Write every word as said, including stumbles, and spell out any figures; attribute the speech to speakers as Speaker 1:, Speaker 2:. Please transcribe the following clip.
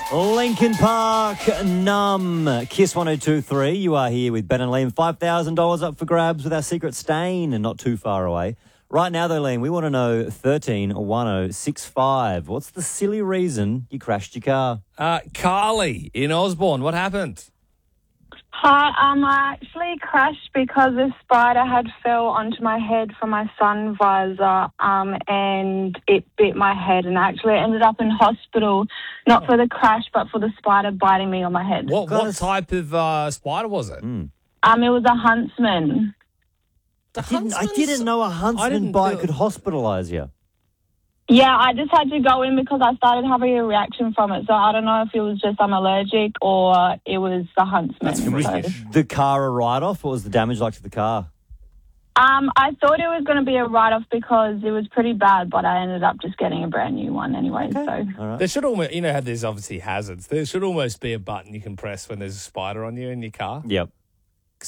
Speaker 1: Linkin Park, Numb, Kiss one oh two point three. You are here with Ben and Liam. five thousand dollars up for grabs with our secret stain and not too far away. Right now, though, Liam, we want to know thirteen one oh six five. What's the silly reason you crashed your car?
Speaker 2: Uh, Carly in Osborne, what happened?
Speaker 3: Hi, um, I actually crashed because a spider had fell onto my head from my sun visor, um, and it bit my head, and I actually ended up in hospital, not for the crash, but for the spider biting me on my head.
Speaker 2: What what type of uh, spider was it?
Speaker 1: Mm.
Speaker 3: Um, it was a huntsman.
Speaker 2: The
Speaker 1: I didn't, I
Speaker 2: huntsman's-
Speaker 1: didn't know a huntsman
Speaker 2: didn't
Speaker 1: bite
Speaker 2: do-
Speaker 1: could hospitalise you.
Speaker 3: Yeah, I just had to go in because I started having a reaction from it, so I don't know if it was just I'm allergic or it was the huntsman.
Speaker 2: That's
Speaker 3: So-
Speaker 2: freakish.
Speaker 1: The car a write-off? What was the damage like to the car?
Speaker 3: Um, I thought it was going to be a write-off because it was pretty bad, but I ended up just getting a brand new one anyway. So.
Speaker 1: All right.
Speaker 2: There should almost, you know how there's obviously hazards. There should almost be a button you can press when there's a spider on you in your car.
Speaker 1: Yep.